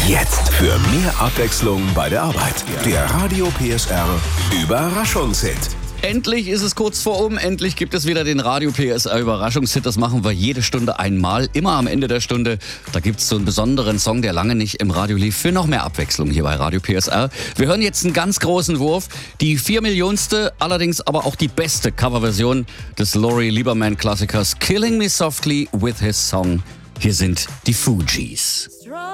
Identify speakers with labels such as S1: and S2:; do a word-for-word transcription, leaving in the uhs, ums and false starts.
S1: Jetzt für mehr Abwechslung bei der Arbeit. Der Radio P S R Überraschungshit.
S2: Endlich ist es kurz vor um, endlich gibt es wieder den Radio P S R Überraschungshit. Das machen wir jede Stunde einmal, immer am Ende der Stunde. Da gibt es so einen besonderen Song, der lange nicht im Radio lief, für noch mehr Abwechslung hier bei Radio P S R. Wir hören jetzt einen ganz großen Wurf, die vier Millionste, allerdings aber auch die beste Coverversion des Laurie Lieberman Klassikers Killing Me Softly with his Song. Hier sind die Fugees.